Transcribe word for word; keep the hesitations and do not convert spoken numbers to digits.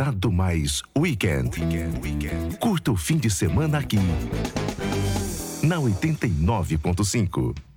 Lado Mais Weekend. Curta o fim de semana aqui na oitenta e nove ponto cinco.